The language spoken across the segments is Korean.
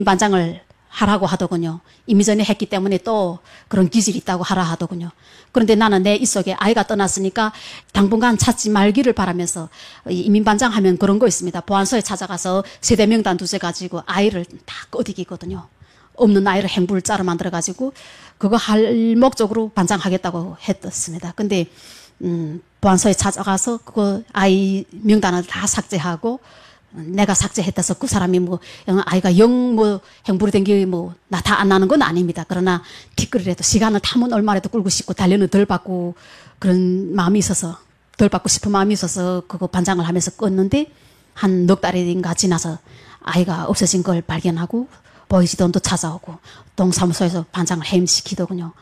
반장을 하라고 하더군요. 이미 전에 했기 때문에 또 그런 기질이 있다고 하라 하더군요. 그런데 나는 내 입속에 아이가 떠났으니까 당분간 찾지 말기를 바라면서 이민반장 하면 그런 거 있습니다. 보안소에 찾아가서 세대 명단 두세 가지고 아이를 다 꺼디기거든요. 없는 아이를 행불자로 만들어가지고 그거 할 목적으로 반장하겠다고 했었습니다. 근데 보안소에 찾아가서 그거 아이 명단을 다 삭제하고 내가 삭제했다서 그 사람이 뭐 아이가 영 뭐 행불이 된 게 뭐 나 다 안 나는 건 아닙니다. 그러나 티끌이라도 시간을 타면 얼마라도 끌고 싶고 단련을 덜 받고 그런 마음이 있어서 덜 받고 싶은 마음이 있어서 그거 반장을 하면서 껐는데 한 넉 달인가 지나서 아이가 없어진 걸 발견하고 보이지돈도 찾아오고 동사무소에서 반장을 해임시키더군요.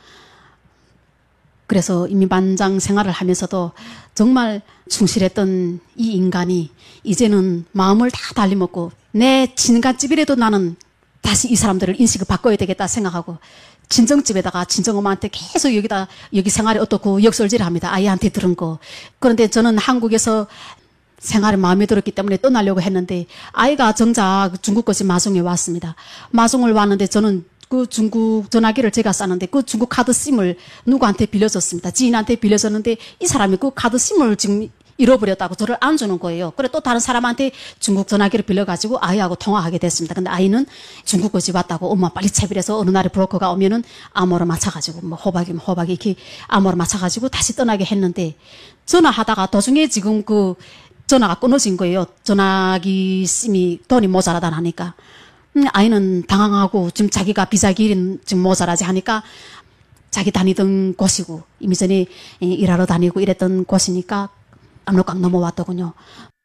그래서 이민반장 생활을 하면서도 정말 충실했던 이 인간이 이제는 마음을 다 달리먹고 내 친간집이라도 나는 다시 이 사람들을 인식을 바꿔야 되겠다 생각하고 친정집에다가 친정엄마한테 계속 여기 생활이 어떻고 역설질을 합니다. 아이한테 들은 거. 그런데 저는 한국에서 생활이 마음에 들었기 때문에 떠나려고 했는데 아이가 정작 중국 것이 마송에 왔습니다. 마송을 왔는데 저는 그 중국 전화기를 제가 쌌는데 그 중국 카드 심을 누구한테 빌려줬습니다. 지인한테 빌려줬는데 이 사람이 그 카드 심을 지금 잃어버렸다고 저를 안 주는 거예요. 그래 또 다른 사람한테 중국 전화기를 빌려가지고 아이하고 통화하게 됐습니다. 근데 아이는 중국 것이 왔다고 엄마 빨리 채비해서 어느 날에 브로커가 오면은 암호를 맞춰가지고 뭐 호박이면 호박이 이렇게 암호를 맞춰가지고 다시 떠나게 했는데 전화하다가 도중에 지금 그 전화가 끊어진 거예요. 전화기 심이 돈이 모자라다 하니까. 아이는 당황하고 지금 자기가 비자기일은 지금 모자라지 하니까 자기 다니던 곳이고 이미 전에 일하러 다니고 이랬던 곳이니까 압록강 넘어왔더군요.